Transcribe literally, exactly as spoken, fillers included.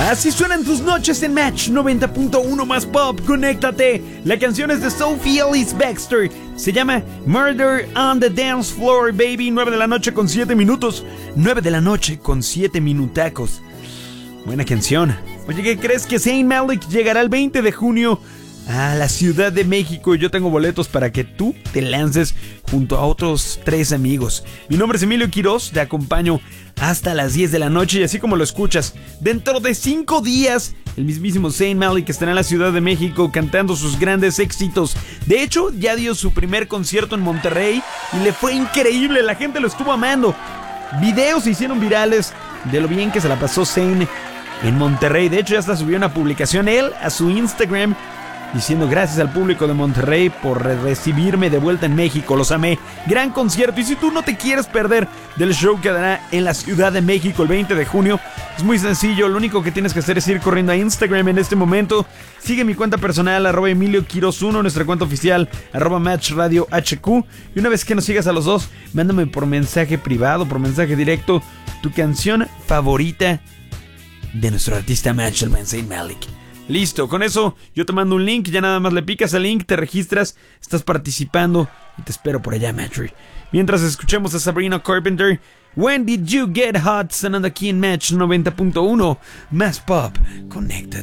Así suenan tus noches en Match noventa punto uno más pop. Conéctate. La canción es de Sophie Ellis Bextor. Se llama Murder on the Dance Floor, baby. nueve de la noche con siete minutos. nueve de la noche con siete minutacos. Buena canción. Oye, ¿qué crees? Que Zayn Malik llegará el veinte de junio a la Ciudad de México. Yo tengo boletos para que tú te lances junto a otros tres amigos. Mi nombre es Emilio Quiroz, te acompaño hasta las diez de la noche y así como lo escuchas, dentro de cinco días el mismísimo Zayn Malik estará en la Ciudad de México cantando sus grandes éxitos. De hecho, ya dio su primer concierto en Monterrey y le fue increíble, la gente lo estuvo amando. Videos se hicieron virales de lo bien que se la pasó Zayn en Monterrey. De hecho, ya hasta subió una publicación él a su Instagram diciendo gracias al público de Monterrey por recibirme de vuelta en México, los amé, gran concierto. Y si tú no te quieres perder del show que dará en la Ciudad de México el veinte de junio, es muy sencillo, lo único que tienes que hacer es ir corriendo a Instagram en este momento, sigue mi cuenta personal, arroba Emilio Quiroz uno, nuestra cuenta oficial, arroba Match Radio H Q, y una vez que nos sigas a los dos, mándame por mensaje privado, por mensaje directo, tu canción favorita de nuestro artista Match, el Zayn Malik. Listo, con eso yo te mando un link, ya nada más le picas al link, te registras, estás participando y te espero por allá, Matry. Mientras escuchemos a Sabrina Carpenter, When Did You Get Hot, sonando aquí en Match noventa punto uno, más pop, conecta.